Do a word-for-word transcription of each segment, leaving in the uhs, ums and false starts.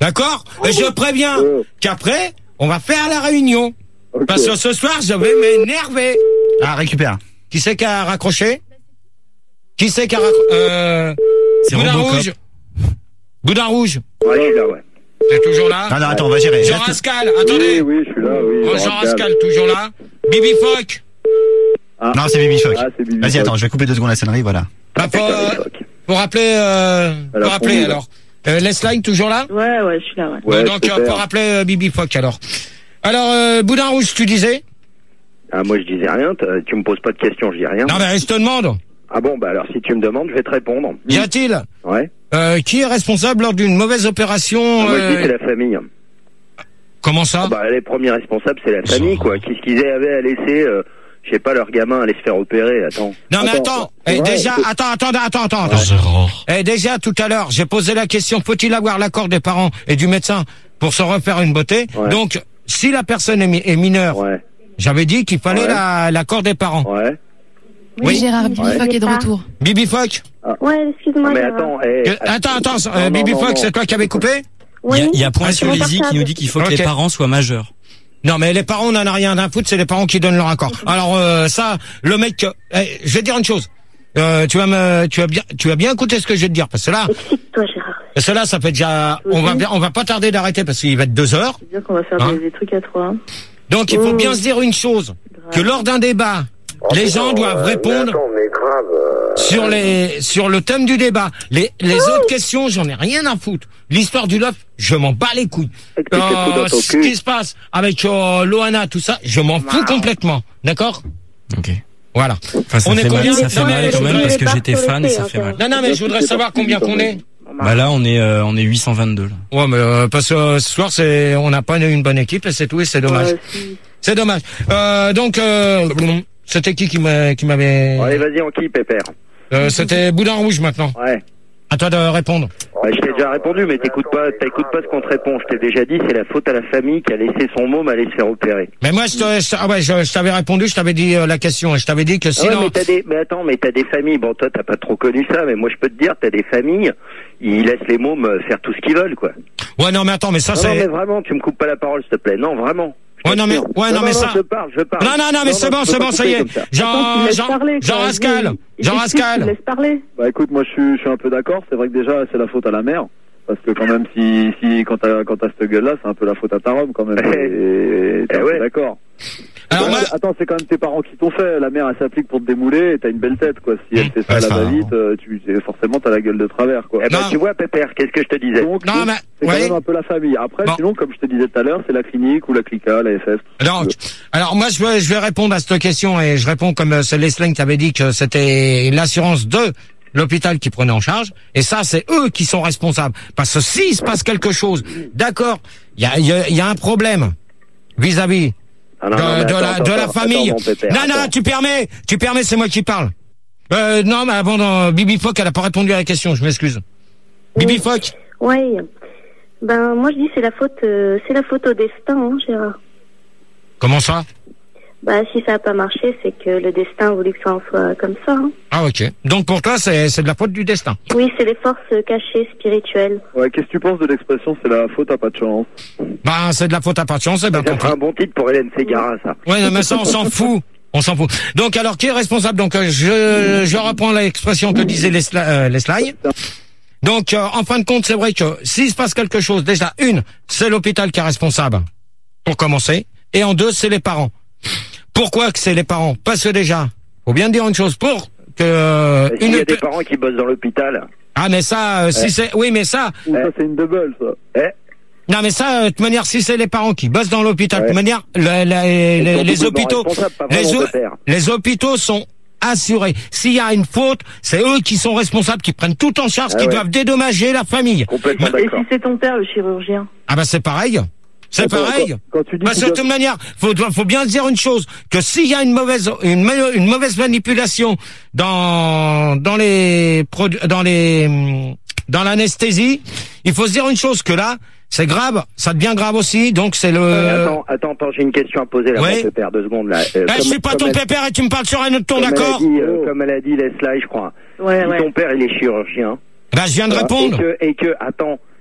D'accord? Et je préviens euh. qu'après, on va faire la réunion. Okay. Parce que ce soir, je vais m'énerver. Ah, récupère. Qui c'est qui a raccroché? Qui c'est qui a raccroché? Euh... C'est Boudin Robocop. Rouge. Boudin Rouge. Ouais, je suis là, ouais. T'es toujours là? Non, non, attends, on va gérer. Jean Reste- Rascal, attendez. Oui, oui, je suis là, oui. Oh, Jean Rascal, toujours là. Bibi Fock. Ah. Non, c'est Bibi Fock. Ah, c'est Bibi Vas-y, Fock. attends, je vais couper deux secondes la sonnerie, voilà. Bah, faut, Bibi euh, Fock. faut rappeler, euh, Elle a faut rappeler, fondu, là. alors. Euh, Lesline, toujours là? Ouais, ouais, je suis là, ouais. Ouais, Bon, donc, super. euh, faut rappeler euh, Bibi Fock, alors. Alors, euh, Boudin Rouge, tu disais? Ah, moi, je disais rien. t- Tu me poses pas de questions, je dis rien. Non, mais je te demande. Ah bon, bah alors, si tu me demandes, je vais te répondre. Y a-t-il, Ouais. euh, qui est responsable lors d'une mauvaise opération? Ah, moi, je dis euh, c'est la famille. Comment ça? Ah, bah, les premiers responsables, c'est la famille, Oh. quoi. Qu'est-ce qu'ils avaient à laisser, euh, je sais pas, leur gamin aller se faire opérer, attends. Non, mais Attends, attends. c'est Eh, vrai, déjà, c'est- attends, attends, attends, attends, attends. Gérard. Eh, déjà, tout à l'heure, j'ai posé la question, faut-il avoir l'accord des parents et du médecin pour se refaire une beauté? Ouais. Donc, si la personne est, mi- est mineure, Ouais, j'avais dit qu'il fallait Ouais. la- l'accord des parents. ouais. Oui. Gérard, Bibi Ouais. Fock est de retour. Bibi Fock? Ouais, excuse-moi. mais Gérard. attends, eh, Que- Attends, attends, non, euh, non, Bibi non, Fock, non. c'est toi qui avais coupé? Oui. Il y a, il y a point Ah, sur c'est mon Lizzy qui portable. nous dit qu'il faut que Ok. les parents soient majeurs. Non, mais les parents, on en a rien à foutre, c'est les parents qui donnent leur accord. Alors, euh, ça, le mec, euh, eh, je vais te dire une chose. Euh, tu vas me, tu vas bien, tu vas bien écouter ce que je vais te dire, parce que là, Excite-toi, Gérard. parce que là, ça fait déjà, on va bien, on va pas tarder d'arrêter parce qu'il va être deux heures. C'est dire qu'on va faire Hein des, des trucs à trois. Donc, il faut Mmh. bien se dire une chose, que lors d'un débat, les gens doivent répondre mais grave. euh, sur les, sur le thème du débat. Les, les autres questions, j'en ai rien à foutre. L'histoire du lof, je m'en bats les couilles. Avec tes coups dans ton ce cul. qui se passe avec euh, Loana, tout ça, je m'en fous complètement. D'accord? Ok. Voilà. Enfin, ça On est fait mal, combien? ça fait Non, mal mais quand je même voudrais parce que pas j'étais fan et ça fait mal. Non, non, mais je voudrais savoir combien qu'on est. Bah là, on est, euh, on est huit cent vingt-deux là. Ouais, mais euh, parce que euh, ce soir, c'est, on n'a pas une bonne équipe et c'est tout et c'est dommage. Ouais, si. C'est dommage. Euh, donc, euh, c'était qui qui m'a- qui m'avait... Bon, allez, vas-y, on qui, Pépère? Euh, c'était Boudin Rouge maintenant. Ouais. À toi de répondre. Ouais, je t'ai déjà répondu, mais t'écoutes pas, t'écoutes pas ce qu'on te répond. Je t'ai déjà dit, c'est la faute à la famille qui a laissé son môme aller se faire opérer. Mais moi, je, te- je- ah ouais, je, je t'avais répondu, je t'avais dit euh, la question et je t'avais dit que Ah ouais, sinon... mais t'as des, mais attends, mais t'as des familles. Bon, toi, t'as pas trop connu ça, mais moi, je peux te dire, t'as des familles, ils laissent les mômes euh, faire tout ce qu'ils veulent, quoi. Ouais, non, mais attends, mais ça, Non, non, mais c'est... vraiment, tu me coupes pas la parole, s'il te plaît. Non, vraiment. Je Ouais, non, mais, t'assure. ouais, non, mais ça... Je parle, je parle. Non, non, non, mais c'est bon, je peux c'est pas bon, ça couper y est. comme ça. Attends, Jean, tu laisses Jean, parler, Jean quoi. Rascal, Il- il Jean t'explique, Rascal. tu laisses parler. Bah écoute, moi je suis, je suis un peu d'accord. C'est vrai que déjà c'est la faute à la mère. Parce que quand même, si, si quand t'as quand t'as cette gueule-là, c'est un peu la faute à ta robe quand même. Et, et t'es Eh un peu ouais. d'accord. Alors Ouais, moi... Attends, c'est quand même tes parents qui t'ont fait. La mère, elle s'applique pour te démouler et t'as une belle tête, quoi. Si elle Mmh. fait ça à Ouais, la ça- va-vite, euh, tu, c'est- forcément t'as la gueule de travers, quoi. Eh ben, Non. tu vois, Pépère, qu'est-ce que je te disais? Donc, Non, mais... c'est quand Ouais. même un peu la famille. Après, Bon. sinon, comme je te disais tout à l'heure, c'est la clinique ou la Clica, la F F. Donc, alors moi je vais, je vais répondre à cette question et je réponds comme euh, c'est Leslie qui avait dit que c'était l'assurance de l'hôpital qui prenait en charge et ça c'est eux qui sont responsables parce que s'il se passe quelque chose, d'accord, il y a, il y, a, il y a un problème vis-à-vis Ah, de, non, non, mais de attends, la, attends, de la attends, famille. attends, mon Pépère, non, non, attends. tu permets, tu permets, c'est moi qui parle. Euh, non, mais avant, dans Bibi Fock, elle a pas répondu à la question, je m'excuse. Bibi Fock. Ouais. Ben, moi, je dis c'est la faute, euh, c'est la faute au destin, hein, Gérard. Comment ça? Bah, si ça a pas marché, c'est que le destin voulait que ça en soit comme ça, hein. Ah ok. Donc pour toi, c'est c'est de la faute du destin. Oui, c'est les forces cachées, spirituelles. Ouais, qu'est-ce que tu penses de l'expression c'est la faute à pas de chance? Bah c'est de la faute à pas de chance, c'est bien Ça compris. fera un bon titre pour Hélène Ségara, ça. Ouais, non, mais ça, on s'en fout. On s'en fout. Donc, alors, qui est responsable? Donc, euh, je, je reprends l'expression que disait Lesla- euh, Leslie. Donc, euh, en fin de compte, c'est vrai que s'il se passe quelque chose, déjà, une, c'est l'hôpital qui est responsable, pour commencer. Et en deux, c'est les parents. Pourquoi que c'est les parents? Parce que déjà, faut bien dire une chose, pour que... euh, S'il y a une... des parents qui bossent dans l'hôpital. Ah, mais ça, euh, si c'est... Oui, mais ça... Ou ça c'est une double, ça. Eh, Non, mais ça, euh, de toute manière, si c'est les parents qui bossent dans l'hôpital, de Ouais. toute manière, la- la- les, ils sont les doublement hôpitaux... responsables, pas Les, vraiment o- Pépère. les hôpitaux sont assurés. S'il y a une faute, c'est eux qui sont responsables, qui prennent tout en charge, Ah qui ouais. doivent dédommager la famille. Complètement Et d'accord. si c'est ton père, le chirurgien? Ah bah c'est pareil. C'est Attends, pareil. Quand, quand tu dis Parce qu'ils que de toute manière, faut, faut bien se dire une chose, que s'il y a une mauvaise, une, ma- une mauvaise manipulation dans, dans les produits, dans les, hum, dans l'anesthésie, il faut se dire une chose, que là, c'est grave, ça devient grave aussi, donc c'est le... Euh, Attends, attends, attends, j'ai une question à poser là, Ouais. mon Pépère, deux secondes là. Euh, Eh, je comme- suis pas comme ton elle- pépère et tu me parles sur un autre ton, comme elle a d'accord? dit, euh, Comme elle a dit Leslie, je crois. Ouais, Si ouais. ton père il est chirurgien. Bah je viens de euh, répondre. Et que, et que, attends,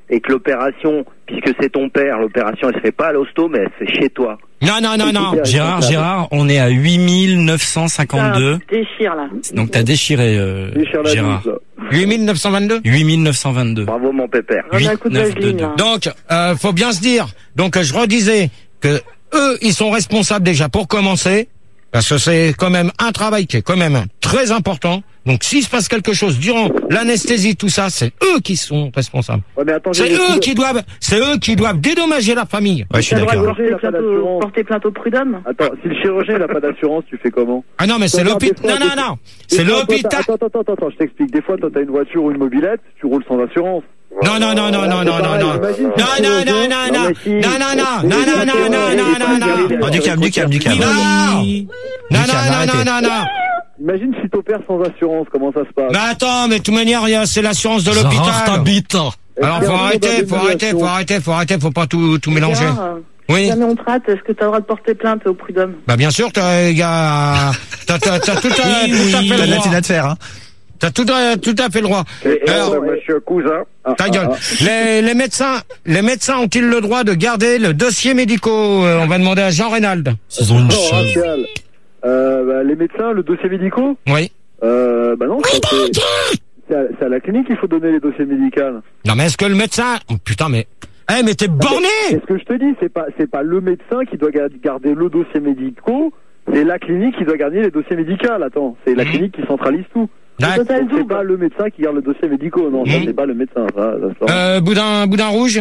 et que l'opération, puisque c'est ton père, l'opération elle se fait pas à l'hosto, mais elle se fait chez toi. Non, non, non, non. Gérard, Gérard, on est à huit mille neuf cent cinquante-deux. Ça déchire, là. Donc t'as déchiré, euh, Déchire la Gérard. douze, là. huit mille neuf cent vingt-deux huit mille neuf cent vingt-deux. Bravo mon pépère. On a un huit, coup de neuf, vaseline, deux, là. Donc, euh, faut bien se dire. Donc, je redisais que eux, ils sont responsables déjà pour commencer, parce que c'est quand même un travail qui est quand même très important. Donc, s'il se passe quelque chose durant l'anesthésie, tout ça, c'est eux qui sont responsables. Ouais, mais attends, C'est j'ai- eux qui doivent, c'est eux qui doivent dédommager la famille. Ouais, je suis T'as le droit de d'accord. porter Il a pas plainte au, d'assurance. porter plainte au prud'homme? Attends, si le chirurgien n'a pas d'assurance, tu fais comment? Ah non, mais c'est Regarde, l'hôpital. des Non, fois, non, des- non. Des C'est fois, toi, l'hôpital. t'as- Attends, attends, attends, attends, je t'explique. Des fois, toi, t'as une voiture ou une mobilette, tu roules sans assurance. Non, non, non, non, non, non, non, non. Non, Imagine, non, non, non, non, non. mais si. Non, non, non, non, non, non, non, non, non, non. Oh, du calme, du calme, du calme. Non. Non, Du non, calme, non, arrêtez. non, non, non. Imagine si t'opères sans assurance, comment ça se passe? Mais attends, mais de toute manière, il y a- c'est l'assurance de Gérard, l'hôpital. t'habites. Alors, Est-ce faut qu'il y a un arrêter, nombre faut arrêter, faut arrêter, faut arrêter, faut pas tout, tout mélanger. Gérard, euh, Oui. Jamais on te rate, est-ce que t'as le droit de porter plainte au prud'homme? Bah, bien sûr, t'as, il y a, t'as, t'as, t'as tout à, tout à T'as fait de le la droit. thune à te faire, hein. T'as tout à, tout à fait le droit. Et, et Alors, alors, monsieur Cousin, Ah, ta ah, gueule. ah. Les, les médecins, les médecins ont-ils le droit de garder le dossier médical? Euh, On va demander à Jean Reynald. Ils ont une Non, chance. Rachel. Euh, bah, les médecins, le dossier médicaux? Oui. Euh, bah non, ça, c'est, c'est à, c'est à la clinique qu'il faut donner les dossiers médicaux. Non, mais est-ce que le médecin, oh, putain, mais, eh, mais t'es borné! C'est ce que je te dis, c'est pas, c'est pas le médecin qui doit ga- garder le dossier médical, c'est la clinique qui doit garder les dossiers médicaux. Attends, c'est la Mhm. clinique qui centralise tout. D'accord. Total Donc, c'est double. pas le médecin qui garde le dossier médical, non, ça Mhm. c'est pas le médecin, ça, ça se lance. Euh, boudin, boudin rouge?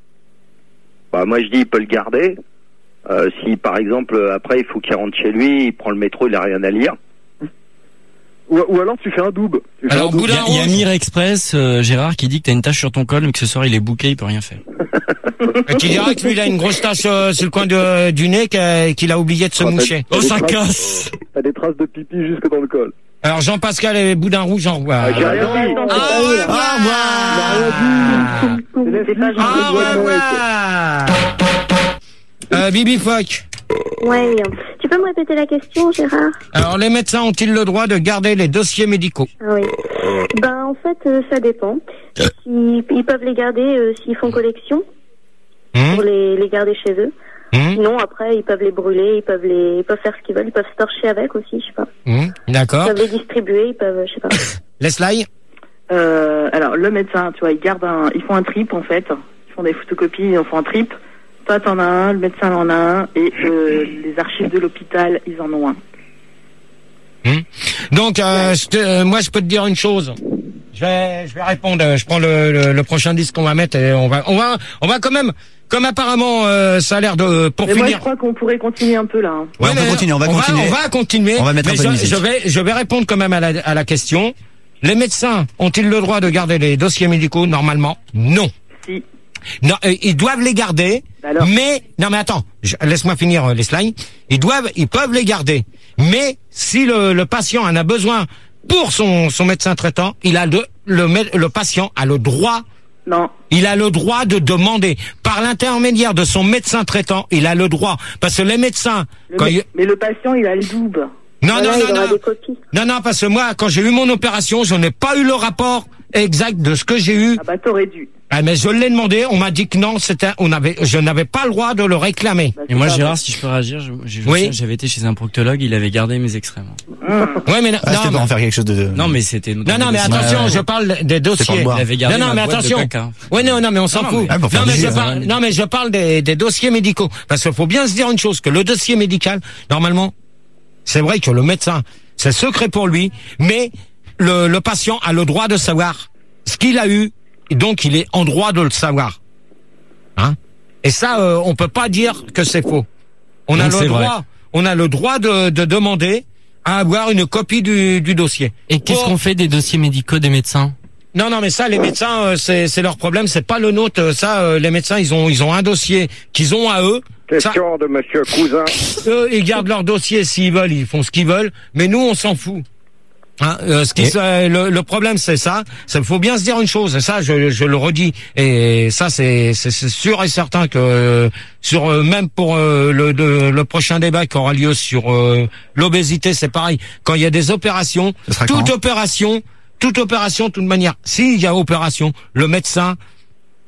bah, moi je dis il peut le garder. Euh, si par exemple après il faut qu'il rentre chez lui, il prend le métro, il a rien à lire. Ou, ou alors tu fais un double. Tu fais Alors, un double. Il y a, il y a Mir Express, euh, Gérard, qui dit que t'as une tache sur ton col, mais que ce soir il est bouqué, il peut rien faire. Et tu diras que lui, il a une grosse tache euh, sur le coin de, du nez qu'a- qu'il a oublié de se Ah, t'as- moucher. t'as Oh, des ça traces- casse! T'as des traces de pipi jusque dans le col. Alors, Jean-Pascal et boudin rouge, en revoir. Ah, j'ai rien dit. Attends, Au c'est pas revoir. C'est C'est pas les Au filles, gentil. revoir. Euh, Bibi Fock. Ouais. Tu peux me répéter la question, Gérard? Alors, les médecins ont-ils le droit de garder les dossiers médicaux? Ah oui. Ben, en fait, euh, ça dépend. Ils, ils peuvent les garder euh, s'ils font collection, Hum, pour les, les garder chez eux. hum, Sinon, après, ils peuvent les brûler, ils peuvent les, ils peuvent faire ce qu'ils veulent, ils peuvent se torcher avec aussi, je sais pas. hum, Ils d'accord. peuvent les distribuer, ils peuvent, je sais pas. Leslie? Euh, alors, le médecin, tu vois, ils gardent un, ils font un trip, en fait. Ils font des photocopies, ils en font un trip. Toi, t'en as un, le médecin en a un, et euh, les archives de l'hôpital, ils en ont un. Donc, euh, je te- euh, moi, je peux te dire une chose. Je vais, je vais répondre. euh, Je prends le, le, le prochain disque qu'on va mettre et on va, on va, on va quand même, comme apparemment euh, ça a l'air de, pour Mais moi, je finir. crois qu'on pourrait continuer un peu, là. hein. Ouais, on peut mais continuer, on va continuer. on va continuer. On va mettre un mais peu de je, musique. je vais, je vais répondre quand même à la, à la question. Les médecins ont-ils le droit de garder les dossiers médicaux? Normalement, non. Si. Non, euh, ils doivent les garder. Alors Mais non, mais attends, je- laisse-moi finir euh, les slides. Ils doivent, ils peuvent les garder. Mais si le, le patient en a besoin pour son, son médecin traitant, il a le, le mé- le patient a le droit. Non. Il a le droit de demander par l'intermédiaire de son médecin traitant. Il a le droit parce que les médecins. Le Quand mé- il- Mais le patient, il a le double. Non, Voilà, non, il non, aura non. des copies. Non, non, parce que moi, quand j'ai eu mon opération, je n'ai pas eu le rapport exact de ce que j'ai eu. Ah bah, t'aurais dû. Ah, mais je l'ai demandé, on m'a dit que non, c'était, on avait, je n'avais pas le droit de le réclamer. Bah, Et moi, c'est pas Gérard, si je peux réagir, je- j'ai- je Oui. sais, j'avais été chez un proctologue, il avait gardé mes extraits. moi. vrai. Hum. Ouais, mais non, Ah, c'était non, pour en mais, faire quelque chose de... Non, mais c'était. non, non, mais Ouais, attention, ouais. je parle des C'est pour dossiers. le boire. Il avait gardé Non, non, ma mais boîte attention. de caca. Ouais, non, non, mais on s'en Non, fout. mais- Ah, pour faire non, du mais je jus, parle, non, mais je parle des, des dossiers médicaux. Parce qu'il faut bien se dire une chose, que le dossier médical, normalement, c'est vrai que le médecin, c'est secret pour lui, mais le, le patient a le droit de savoir ce qu'il a eu, et donc il est en droit de le savoir. Hein? Et ça, euh, on peut pas dire que c'est faux. On a Donc, le c'est droit, vrai. on a le droit de, de demander à avoir une copie du, du dossier. Et qu'est-ce Oh. qu'on fait des dossiers médicaux des médecins? Non, non, mais ça, les médecins, euh, c'est, c'est leur problème, c'est pas le nôtre. Euh, Ça, euh, les médecins, ils ont, ils ont un dossier qu'ils ont à eux. Ça, Question de monsieur Cousin. eux, ils gardent leur dossier s'ils veulent, ils font ce qu'ils veulent. Mais nous, on s'en fout. Hein, euh, ce qui, Et- se- le, le problème, c'est ça. Ça faut bien se dire une chose. Et ça, je, je le redis. Et ça, c'est, c'est, c'est sûr et certain que euh, sur euh, même pour euh, le, de- le prochain débat qui aura lieu sur euh, l'obésité, c'est pareil. Quand il y a des opérations, Ce sera toute quand opération, toute opération, de toute manière, s'il y a opération, le médecin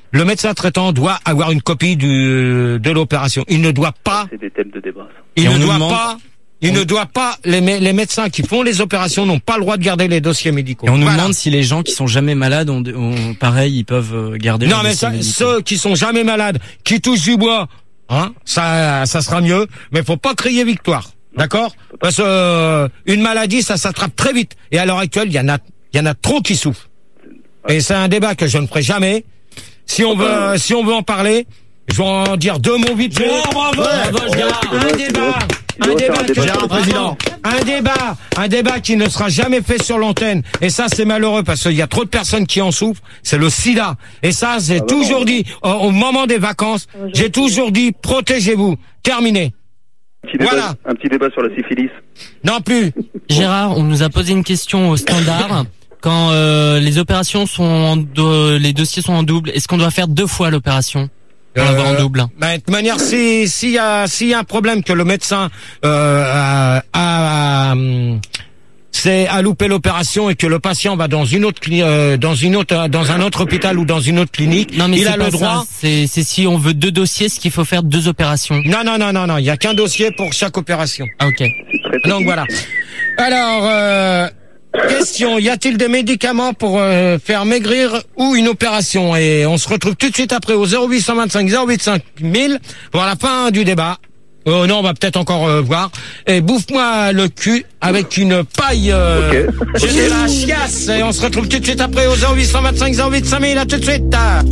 le médecin traitant doit avoir une copie du, de l'opération. Il ne doit pas. C'est des thèmes de débat. Ça. Il Et ne on nous doit demande- pas. Il ne doit pas. Les, mé- les médecins qui font les opérations n'ont pas le droit de garder les dossiers médicaux. Et on nous Voilà. demande si les gens qui sont jamais malades ont, ont pareil, ils peuvent euh, garder Non, leur mais dossier ça, médical. ceux qui sont jamais malades, qui touchent du bois, hein, ça, ça sera mieux. Mais faut pas crier victoire, d'accord? Parce que euh, une maladie, ça s'attrape très vite. Et à l'heure actuelle, il y en a, il y en a trop qui souffrent. Et c'est un débat que je ne ferai jamais. Si on veut, si on veut en parler, je vais en dire deux mots vite. Gérard, bravo, bravo, Gérard. Un débat, un débat, que- Gérard, président. un débat, un débat qui ne sera jamais fait sur l'antenne. Et ça, c'est malheureux parce qu'il y a trop de personnes qui en souffrent. C'est le sida. Et ça, j'ai toujours dit, au, au moment des vacances, j'ai toujours dit, protégez-vous. Terminé. Un petit débat, Voilà. un petit débat sur la syphilis. Non plus. Gérard, on nous a posé une question au standard. Quand euh, les opérations sont en do- les dossiers sont en double, est-ce qu'on doit faire deux fois l'opération pour l'avoir en double? Ben, de toute manière, si s'il y a s'il y a un problème que le médecin euh, a, a, hum, c'est à louper l'opération et que le patient va dans une autre cli- euh, dans une autre dans un autre hôpital ou dans une autre clinique, Non, mais il c'est a pas le droit. ça. C'est c'est si on veut deux dossiers, ce qu'il faut faire deux opérations. Non non non non non, il y a qu'un dossier pour chaque opération. Ah, ok. C'est très Donc voilà. Alors euh, question, y a-t-il des médicaments pour euh, faire maigrir ou une opération? Et on se retrouve tout de suite après au zéro huit deux cinq zéro huit cinq mille pour la fin du débat. Oh non, on va peut-être encore euh, voir. Et bouffe-moi le cul avec une paille. Euh, Ok. J'ai de la chiasse. Et on se retrouve tout de suite après au zéro huit deux cinq zéro huit cinq mille. À tout de suite.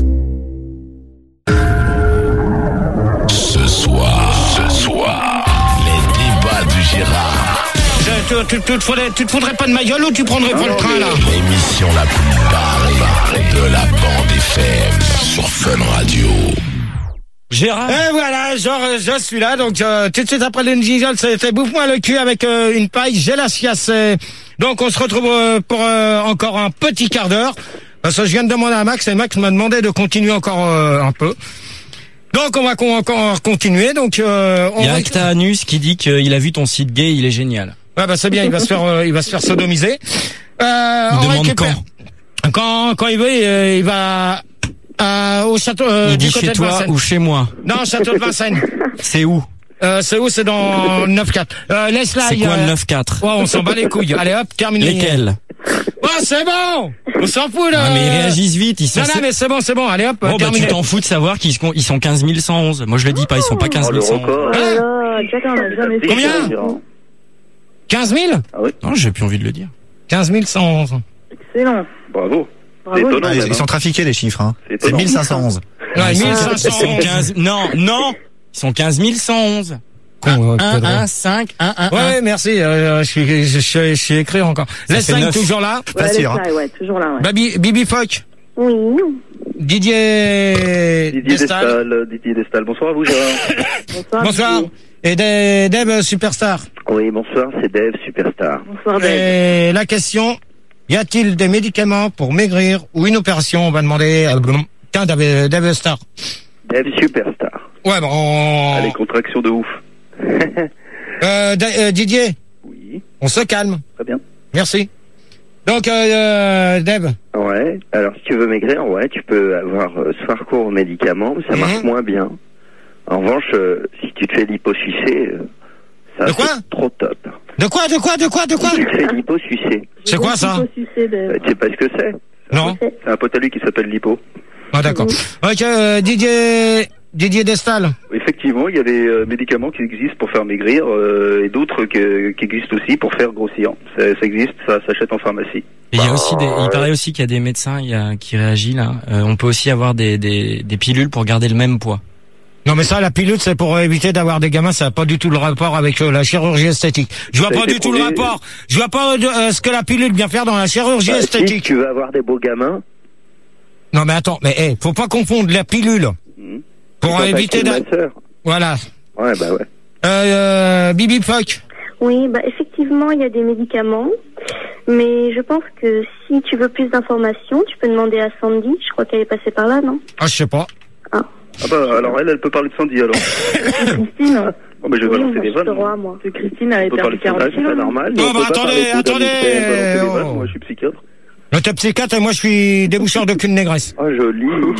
Ce soir, ce soir, les débats du Gérard. Je- Tu, tu, tu, te faudrais, tu te foudrais pas de ma gueule ou tu prendrais pas le train là? L'émission la plus barrée de la bande F M sur Fun Radio. Gérard. Et voilà, genre, je suis là, donc euh, tout de suite après le jingle, c'était bouffe-moi le cul avec euh, une paille, j'ai la chiasse. Et donc on se retrouve euh, pour euh, encore un petit quart d'heure, parce que je viens de demander à Max, et Max m'a demandé de continuer encore euh, un peu. Donc on va con- encore continuer, donc euh, on Il y a va... Acta Anus qui dit qu'il a vu ton site gay, il est génial. Ouais, bah c'est bien, il va se faire, euh, il va se faire sodomiser. Euh, Il on demande récupère- quand Quand il veut, il, il va euh, au château euh, Il du dit côté chez de toi Vincennes. ou chez moi. Non, château de Vincennes. C'est où? Euh, c'est où? C'est dans neuf quatre. Euh, laisse là. C'est il y a- quoi le neuf quatre? Ouais, on s'en bat les couilles. Allez hop, terminé. Lesquels? Oh, c'est bon. On s'en fout là. Ah, mais ils réagissent vite, ils sont... Non, non, mais c'est bon, c'est bon. Allez hop, Bon, bah, terminé. tu t'en fous de savoir qu'ils sont, ils sont quinze mille cent onze. Moi, je le dis pas, ils sont pas quinze Oh, le mille cent onze. record. Oh Hein là là, Jack, on a jamais fait. Combien ça. quinze mille Non, j'ai plus envie de le dire. quinze mille cent onze. Excellent. Bravo. Bravo. C'est étonnant. Ah, ils, même, ils sont hein. trafiqués les chiffres. Hein. C'est C'est étonnant. mille cinq cent onze. Ouais, Ils sont- mille cinq ils sont cent quinze... Non, non! Ils sont quinze mille cent onze. Con, euh, un, Pedro. un, cinq, un, un, Ouais, un. ouais, merci. Euh, je suis, je, je, je suis écrit encore. Les fait cinq neuf. toujours là. Pas Ouais, sûr. laisse là, ouais, toujours là, ouais. Babi, Bibi Fock, Oui. Didier, Didier Destal. Destal, Didier Destal. Bonsoir à vous, Gérard. Bonsoir. Bonsoir. Didier. Et Dave, Dave Superstar. Oui, bonsoir, c'est Dave, Superstar. Bonsoir, Dave. Et la question, y a-t-il des médicaments pour maigrir ou une opération? On va demander à Tiens, Dave, Dave Star. Dave, Superstar. Ouais, bon. Allez, contraction de ouf. Euh, Da- euh, Didier, Oui, on se calme. Très bien. Merci. Donc, euh, euh, Dave. Ouais, alors si tu veux maigrir, ouais, tu peux avoir euh, ce recours aux médicaments, mais ça marche Mhm. moins bien. En revanche, euh, si tu te fais liposucer, euh, ça De quoi c'est trop top. De quoi, de quoi, de quoi, de quoi? Si tu te fais liposucer, C'est quoi ça? J'ai beaucoup sucé, Dave. euh, tu sais pas ce que c'est? Non? C'est un pote à lui qui s'appelle Lipo. Ah, d'accord. Ok, euh, Didier, Didier Destal. effectivement, il y a des euh, médicaments qui existent pour faire maigrir euh, et d'autres que- qui existent aussi pour faire grossir. Ça, ça existe, ça s'achète en pharmacie. Et il y a aussi des, il paraît aussi qu'il y a des médecins il y a, qui réagissent là. Euh, on peut aussi avoir des, des, des pilules pour garder le même poids. Non, mais ça, la pilule, c'est pour éviter d'avoir des gamins. Ça n'a pas du tout le rapport avec euh, la chirurgie esthétique. Je vois Ça a pas été du tout le prouvé. rapport. Je vois pas euh, ce que la pilule vient faire dans la chirurgie Bah, si esthétique. tu veux avoir des beaux gamins, Non, mais attends, mais hey, faut pas confondre la pilule Mhm. pour tu vas éviter pas de... chez le masseur. Voilà. Ouais, bah ouais. Euh, euh, Bibi Fock. Oui, bah effectivement, il y a des médicaments, mais je pense que si tu veux plus d'informations, tu peux demander à Sandy. Je crois qu'elle est passée par là, non? Ah, je sais pas. Ah bah alors elle, elle peut parler de Sandy alors. Christine. Oh, mais je vais Oui, balancer moi, des je te vannes. roi, moi. De Christine, elle On a peut perdu parler de son quarante âge, c'est pas kilos. normal. Non, mais on bah, peut pas attendez, parler de attendez, balancer des vannes. oh. Moi je suis psychiatre. Le t'es psychiatre et moi je suis déboucheur de cul de négresse. Oh, joli.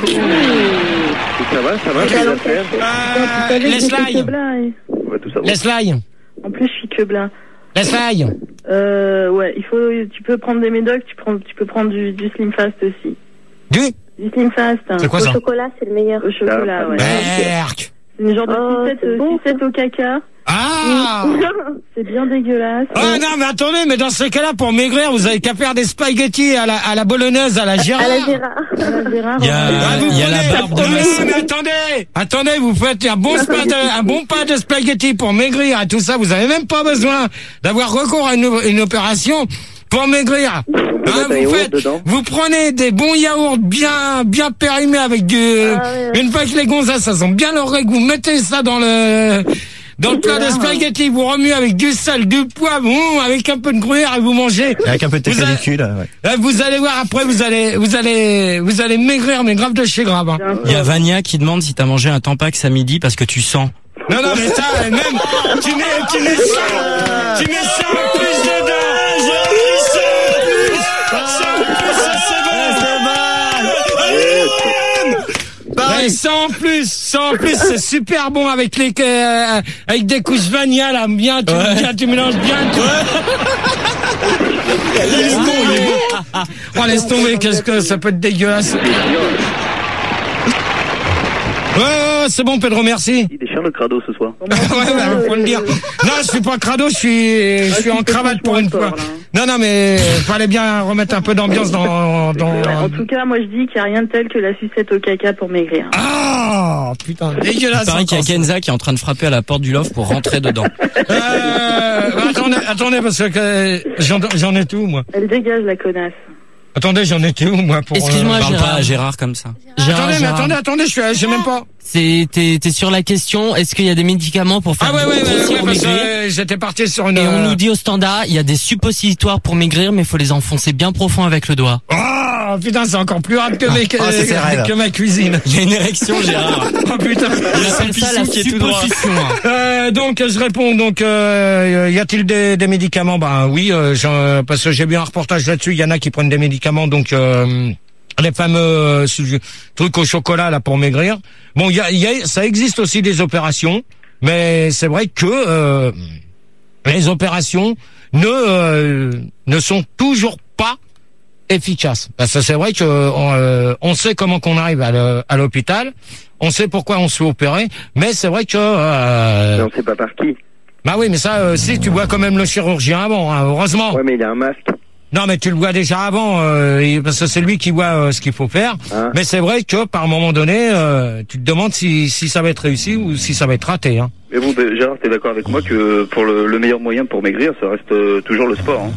Ça va, ça va, Et les alors, affaires Euh, laisse-la. On va tout savoir. Laisse-la. En plus, je suis que blanc. Laisse-la. Euh, ouais, il faut, tu peux prendre des médocs, tu prends, tu peux prendre du, du Slim Fast aussi. Du Du Slim Fast. Hein. C'est quoi Au ça? chocolat, c'est le meilleur. Au chocolat, ouais. Merde. C'est une genre de Oh, sucette, c'est euh, bon, sucette au caca. Ah. C'est bien dégueulasse. Ah non, mais attendez, mais dans ce cas-là, pour maigrir, vous avez qu'à faire des spaghettis à la, à la bolognaise, à la Gérard. À la Gérard. À la Gérard, Il y a, Ah, vous il y a la prenez- barbe de Non, Messi. non, mais attendez, attendez, vous faites un bon spa de, un bon pas de spaghettis pour maigrir et tout ça. Vous avez même pas besoin d'avoir recours à une, une opération pour maigrir. Hein, mettre un vous yaourt faites, dedans. vous prenez des bons yaourts bien, bien périmés avec du, Ah, ouais. une fois que les gonzesses, ça sent bien leur règle, vous mettez ça dans le, dans le plat de spaghettis, vous remuez avec du sel, du poivre, hum, avec un peu de gruyère et vous mangez. Avec un peu de Vous avez- pellicule, ouais. Là, vous allez voir après, vous allez, vous allez, vous allez maigrir, mais grave de chez grave. Hein. Il y a Vania qui demande si t'as mangé un Tampax à midi parce que tu sens. Non, non, mais ça, même, tu mets, tu mets ça, tu mets ça en plus dedans. Ça en plus, ça en plus, ça c'est bon. Ouais, ça en plus, ça en plus, c'est super bon avec les, euh, avec des couches vanilla là, bien, tu, Ouais. bien, tu mélanges bien. Tu... Laisse tomber. Oh, laisse tomber, qu'est-ce que ça peut être dégueulasse. Ouais, ouais, ouais, c'est bon, Pedro, merci. Il déchire le crado ce soir. Ouais, bah, faut le dire. Non, je suis pas crado, je suis, je suis en cravate pour une fois. Non, non, mais fallait bien remettre un peu d'ambiance dans, dans. En tout cas, moi je dis qu'il n'y a rien de tel que la sucette au caca pour maigrir. Ah, putain, dégueulasse. Il paraît qu'il y a encore. Kenza qui est en train de frapper à la porte du loft pour rentrer dedans. Euh, attendez, attendez, parce que euh, j'en, j'en ai tout, moi. Elle dégage la connasse. Attendez, j'en ai tout, moi, pour. Excuse-moi, euh, Parle pas Gérard. à Gérard comme ça. Gérard, Attendez, mais Gérard. attendez, attendez, je suis, j'ai même pas. C'est, t'es, t'es sur la question, est-ce qu'il y a des médicaments pour faire Ah ouais, ouais, ouais, grossir ouais, ou parce que maigrir? euh, j'étais parti sur une. Et on euh, nous dit au standard, il y a des suppositoires pour maigrir, mais il faut les enfoncer bien profond avec le doigt. Oh, putain, c'est encore plus rare que, mes, Ah, c'est ses rêves. que ma cuisine. Il y a une érection, Gérard. Oh putain. On appelle ça la qui est tout droit. supposition. hein. Euh, donc je réponds. Donc euh, y a-t-il des, des médicaments? Ben oui, euh, j'en- parce que j'ai vu un reportage là-dessus. Il y en a qui prennent des médicaments. Donc euh, les fameux euh, su- trucs au chocolat là pour maigrir. Bon, il y a, y a, ça existe aussi des opérations, mais c'est vrai que euh, les opérations ne euh, ne sont toujours pas efficaces. Parce que c'est vrai que on, euh, on sait comment qu'on arrive à le- à l'hôpital. On sait pourquoi on se fait opérer, mais c'est vrai que euh, Mais on sait pas par qui. bah oui, mais ça, euh, si tu vois quand même le chirurgien avant, hein, heureusement. Ouais, mais il a un masque. Non, mais tu le vois déjà avant, euh, et- parce que c'est lui qui voit euh, ce qu'il faut faire. Hein. Mais c'est vrai que par moment donné, euh, tu te demandes si si ça va être réussi ou si ça va être raté. Hein. Mais bon, de- Gérard, t'es d'accord avec moi que pour le, le meilleur moyen pour maigrir, ça reste euh, toujours le sport. Hein.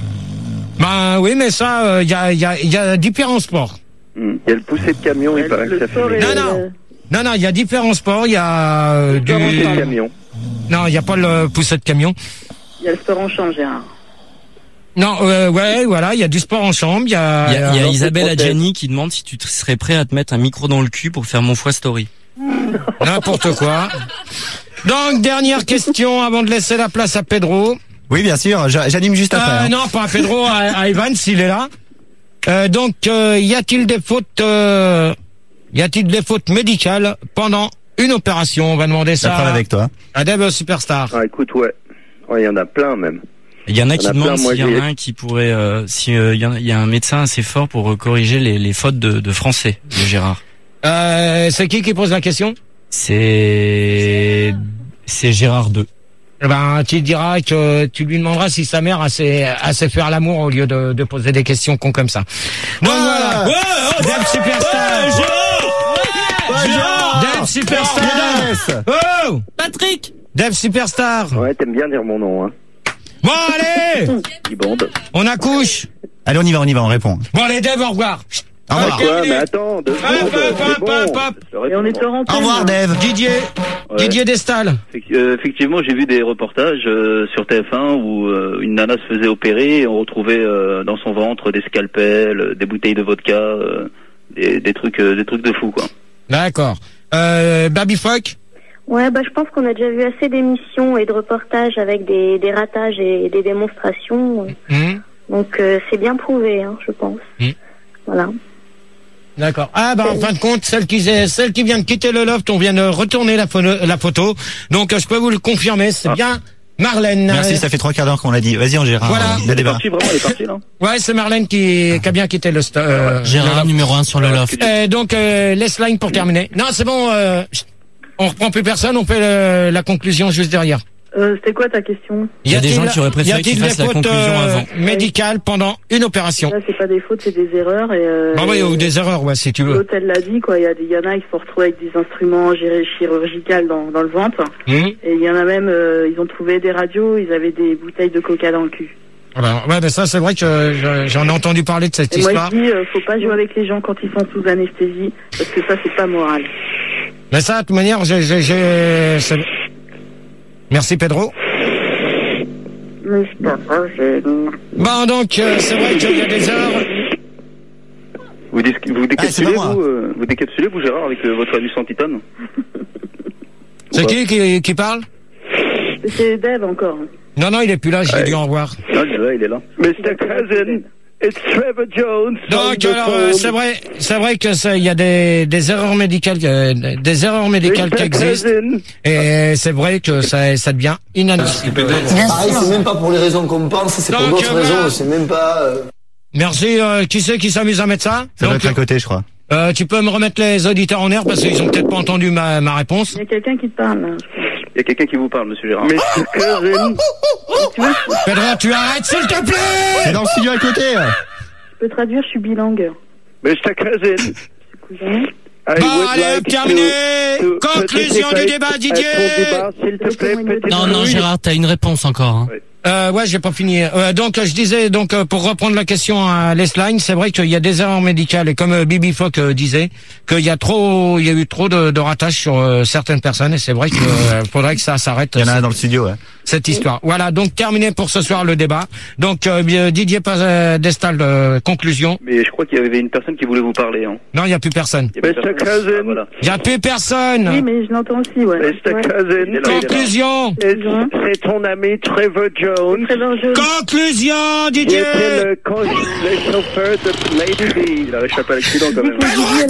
Ben oui, mais ça, il y a il y a il y a différents sports. Hmm. Il y a le poussé de camion, il Ouais, paraît le que ça fait sport maigrir. est- Non, non. Non, non, il y a différents sports. Il y a euh, du. Le poussé de camion. Non, il y a pas le poussé de camion. Il y a le sport en champ, Gérard. Non, euh, ouais, voilà, il y a du sport en chambre. Il y a. Il y a, il y a alors, Isabelle prothèse. Adjani qui demande si tu te- serais prêt à te mettre un micro dans le cul pour faire mon foie story. N'importe quoi. Donc, dernière question avant de laisser la place à Pedro. Oui, bien sûr, j'a- j'anime juste après. Euh, hein. non, pas à Pedro, à, à Ivan, s'il est là. Euh, donc, euh, y a-t-il des fautes, euh, y a-t-il des fautes médicales pendant une opération? On va demander Je ça parle avec toi. à Dave Superstar. Ah, écoute, ouais. Ouais, il y en a plein même. Il y en a qui Il y en a demandent plein, moi, s'il y en j'ai- a un qui pourrait, euh, si euh, il y, en a- il y a un médecin assez fort pour euh, corriger les, les fautes de, de français de Gérard. Euh, c'est qui qui pose la question? C'est c'est Gérard deux. Eh ben, tu diras que tu lui demanderas si sa mère a sait, a sait faire l'amour au lieu de, de poser des questions cons comme ça. Donc voilà. Dave Superstar. Dave Superstar. Oh! Patrick! Dave Superstar. Ouais, t'aimes bien dire mon nom, hein. Bon, allez! Qui bande. On accouche. Allez, on y va, on y va, on répond. Bon, allez, Dave, au revoir. Au revoir. Ok. Quoi, mais attends, deux Hop, secondes, hop, c'est hop, bon. hop, hop. Je Et on est réponds. en antenne. Au revoir, Dave. Didier. Ouais. Didier Destal. Effect- euh, Effectivement, j'ai vu des reportages euh, sur T F un où euh, une nana se faisait opérer et on retrouvait euh, dans son ventre des scalpels, euh, des bouteilles de vodka, euh, des, des trucs, euh, des trucs de fou, quoi. D'accord. Euh, Babyfuck. Ouais, bah je pense qu'on a déjà vu assez d'émissions et de reportages avec des, des ratages et des démonstrations. Hum. Donc euh, c'est bien prouvé, hein, je pense. Hum. Voilà. D'accord. Ah bah en fin de compte, celle qui celle qui vient de quitter le loft, on vient de retourner la, photo, la photo. Donc je peux vous le confirmer, c'est ah. bien Marlène. Merci, ça fait trois quarts d'heure qu'on l'a dit. Vas-y, on Gérard. Voilà. Le débat. Elle est partie, vraiment, elle est partie, là. Ouais, c'est Marlène qui, qui a bien quitté le st- euh, Gérard, le numéro un sur le loft. Euh, donc euh, les slides pour terminer. Non, c'est bon. Euh, on reprend plus personne. On fait le, la conclusion juste derrière. Euh, c'était quoi ta question? Il y a des gens qui auraient préféré qu'ils fassent la conclusion euh, avant. Médicale pendant une opération. Là, c'est pas des fautes, c'est des erreurs. Et, euh, bon, oui, ou des erreurs, ouais, si tu veux. L'hôtel l'a dit, quoi. Il y a des, il y en a qui se sont retrouvés avec des instruments chirurgicaux dans, dans le ventre. Mmh. Et il y en a même, euh, ils ont trouvé des radios, ils avaient des bouteilles de coca dans le cul. Alors, ouais, ben ça, c'est vrai que je, j'en ai entendu parler de cette et histoire. Moi, je dis, euh, faut pas jouer avec les gens quand ils sont sous anesthésie, parce que ça, c'est pas moral. Mais ça, de toute manière, j'ai, j'ai, j'ai... Merci, Pedro. Bon, donc, euh, c'est vrai qu'il y a des heures. Vous, dis, vous décapsulez, ah, vous, euh, vous décapsulez, vous, Gérard, avec euh, votre anus en titane? C'est qui, qui qui parle? C'est Dave encore. Non, non, il est plus là, j'ai ouais. dû en voir. Non, il est là, il est là. mister Cousin, it's Trevor Jones. Donc, alors, euh, c'est vrai, c'est vrai que ça, il y a des, des erreurs médicales, euh, des erreurs médicales qui existent. Et c'est vrai que ça, ça devient inadmissible. Ah, c'est même pas pour les raisons qu'on pense, c'est pour d'autres euh, raisons, c'est même pas, euh... Merci, euh, qui c'est qui s'amuse à mettre ça? Ça doit être à côté, je crois. Euh, tu peux me remettre les auditeurs en air parce qu'ils ont peut-être pas entendu ma, ma réponse. Il y a quelqu'un qui te parle, là. Il y a quelqu'un qui vous parle, monsieur Gérard. mister Cousin. Pedro, tu arrêtes, s'il te plaît! C'est dans le studio à côté. Je peux traduire, je suis bilingue. mister Cousin. Cousin. Bon, allez, like terminé. To, to Conclusion du débat, Didier. Non, non, Gérard, t'as une réponse encore. Hein. Oui. Euh, ouais, j'ai pas fini. Euh, donc, je disais, donc, euh, pour reprendre la question à Lesline, c'est vrai qu'il y a des erreurs médicales et comme euh, Bibi Fock euh, disait, qu'il y a trop, il y a eu trop de, de ratages sur euh, certaines personnes et c'est vrai qu'il euh, faudrait que ça s'arrête. Il y en a un dans le studio, ouais. Cette histoire. Voilà, donc terminé pour ce soir le débat. Donc euh, Didier euh, Destal, euh, conclusion. Mais je crois qu'il y avait une personne qui voulait vous parler. Hein. Non, il n'y a plus personne. mister Cousin. Il voilà. n'y a plus personne. Oui, mais je l'entends aussi, ouais. mister ouais. Cousin. Conclusion. C'est ton ami Trevor Jones. Trevor Jones. Conclusion, Didier. C'était le, co- le chauffeur de Lady B. Il a réchappé à l'accident quand même.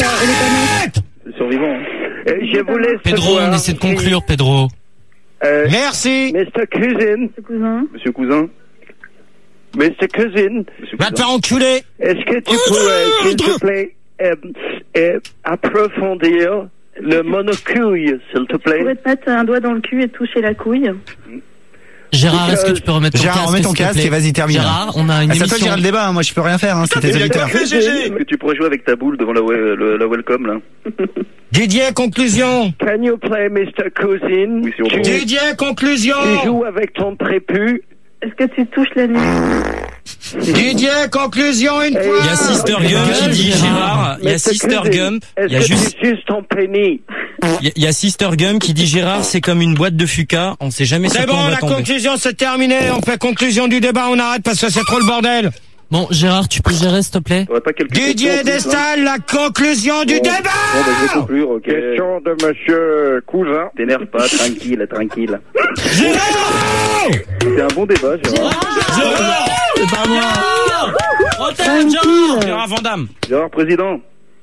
C'est survivant. Hein. Et je vous laisse Pedro, on essaie de conclure, Pedro. Euh, Merci. mister Cousin. Monsieur Cousin. Monsieur Cousin. mister Cousin. Va te faire enculer. Est-ce que tu pourrais, s'il te plaît, euh, euh, approfondir le monocouille, s'il te plaît? Je pourrais te mettre un doigt dans le cul et toucher la couille. Gérard, est-ce que tu peux remettre ton Gérard, casque? remets ton casque et vas-y, termine. Gérard, on a une ah, émission. Ça peut gérer le débat, hein. Moi je peux rien faire, hein. C'était des auditeurs. Est-ce que tu pourrais jouer avec ta boule devant la, la, la welcome, là? Didier, conclusion. Can you play mister Cousin? Oui, si on tu, Didier, conclusion. Tu joues avec ton prépu. Est-ce que tu touches la nuit? Didier, conclusion une fois. Il y a Sister Gump qui dit Gérard. Il y a Sister Gump. Il y a juste juste ton pénis. Il y a Sister Gum qui dit Gérard, c'est comme une boîte de Fuca, on sait jamais sur quoi on va tomber. C'est bon, la conclusion c'est terminé, on fait conclusion du débat, on arrête parce que c'est trop le bordel. Bon, Gérard, tu peux gérer s'il te plaît? Didier Destal, la conclusion du bon, débat. Bon, ben, je vais conclure, ok. Question de monsieur Cousin. T'énerve pas, tranquille, tranquille. Gérard! C'est un bon débat, Gérard. Gérard! C'est pas moi. Gérard! Gérard Vandamme. Gérard, président.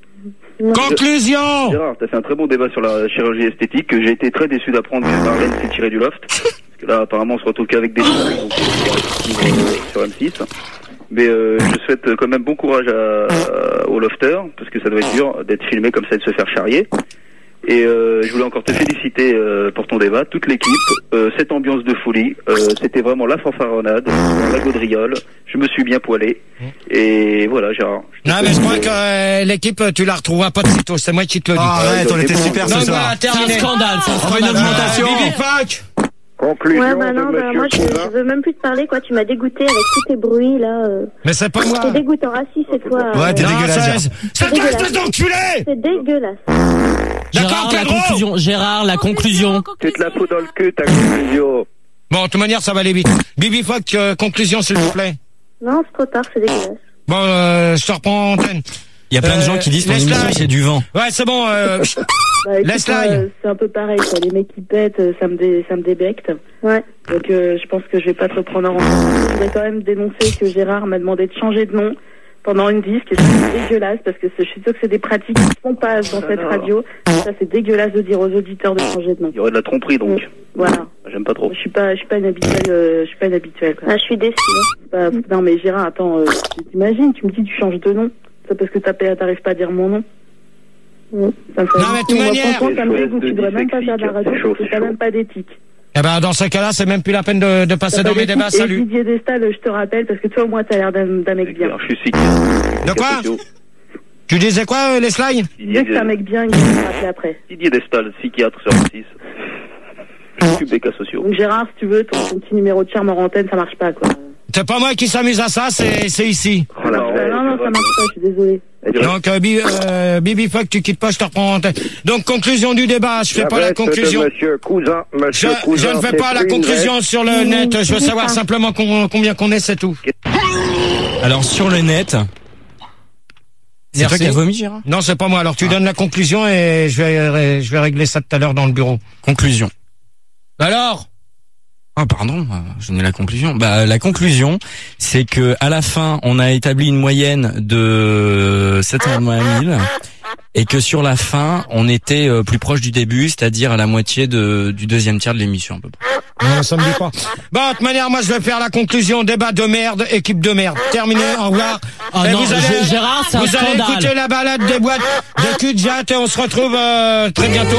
Conclusion. Gérard, t'as fait un très bon débat sur la chirurgie esthétique. J'ai été très déçu d'apprendre que Marlène s'est tirée du loft. Parce que là, apparemment, on se retrouve qu'avec des gens sur M six. Mais euh, je souhaite quand même bon courage à, à, aux lofters, parce que ça doit être dur d'être filmé comme ça et de se faire charrier. Et euh, je voulais encore te féliciter euh, pour ton débat, toute l'équipe, euh, cette ambiance de folie, euh, c'était vraiment la fanfaronnade, la gaudriole, je me suis bien poilé, et voilà, Gérard. Non mais je crois que euh, l'équipe, tu la retrouveras pas de sitôt, c'est moi qui te le dis. Ah, arrête, on était super ce soir. C'est un scandale, c'est un scandale. Une augmentation. Bibi Fock. Conclusion ouais, bah non, de bah, moi je, je veux même plus te parler, quoi. Tu m'as dégoûté avec tous tes bruits là. Euh... Mais c'est pas moi. C'est dégoûtant. Ah si, c'est toi. Ouais, t'es non, dégueulasse. C'est toi, espèce d'enculé. C'est dégueulasse. Gérard, la conclusion. Gérard, la conclusion. Tu te la fous dans le cul, ta conclusion. Bon, de toute manière, ça va aller vite. Bibi Fock, euh, conclusion, s'il vous plaît. Non, c'est trop tard, c'est dégueulasse. Bon, euh, je te reprends antenne. Il y a plein de gens qui disent ton émission c'est du vent. Ouais, c'est bon. Euh, bah, laisse euh, c'est un peu pareil, quoi. Les mecs qui pètent, ça me dé, ça me débecte. Ouais. Donc euh, je pense que je vais pas te reprendre en compte. Je voudrais quand même dénoncer que Gérard m'a demandé de changer de nom pendant une disque, et c'est dégueulasse, parce que c'est- je suis sûre que c'est des pratiques qui ne font pas dans cette radio. Ça, c'est dégueulasse de dire aux auditeurs de changer de nom. Il y aurait de la tromperie, donc. Voilà. J'aime pas trop. Je suis pas, je suis pas une habituelle, euh, je suis pas une habituelle, quoi. Ah, je suis déçue. C'est pas- non, mais Gérard, attends, euh, t'imagines, tu me dis, tu changes de nom. C'est parce que t'as- t'arrives pas à dire mon nom. Ça me fait Non, mais de toute moi, manière- franchement, ça me Les dégoûte. Tu devrais même pas faire de la radio, c'est chaud, parce que c'est t'as chaud. même pas d'éthique. Eh ben, dans ce cas-là, c'est même plus la peine de, de passer T'as dans pas mes d'éthique. débats. Et Salut. Didier Destal, je te rappelle, parce que toi, au moins, t'as l'air d'un d'un mec bien. Alors, je suis sick. De quoi? Tu disais quoi, euh, les slides? Tu disais que c'est un mec bien, il va me rappeler après. Didier Destal, psychiatre sur six. Je m'occupe des cas sociaux. Donc Gérard, si tu veux, ton, ton petit numéro de charme en antenne, ça marche pas, quoi. C'est pas moi qui s'amuse à ça, c'est c'est ici. Oh là, non, ouais, non, non, ça marche pas, je suis désolé. Donc, euh, Bi- euh, Bibi Fuck, tu quittes pas, je te reprends en antenne. Donc, conclusion du débat, je fais pas la conclusion. Monsieur Cousin, Je, monsieur je Cousin, ne fais c'est pas la plus une conclusion vraie- sur le net, je veux savoir simplement com- combien qu'on est, c'est tout. Alors sur le net, c'est toi Merci. qui as vomi, Gérard? Non, c'est pas moi. Alors, tu donnes la conclusion et je vais, ré- je vais régler ça tout à l'heure dans le bureau. Conclusion. Alors? Ah pardon, euh, je n'ai la conclusion. Bah la conclusion, c'est que à la fin, on a établi une moyenne de sept cent vingt mille et que sur la fin, on était euh, plus proche du début, c'est-à-dire à la moitié de, du deuxième tiers de l'émission à peu près. Non, ça me dit pas. Bon, de toute manière, moi, je vais faire la conclusion. Débat de merde, équipe de merde. Terminé, au revoir. Ah Et non, vous allez, Gé- Gérard, c'est un vous allez scandale. écouter la balade des boîtes de cul de jatte et on se retrouve euh, très bientôt.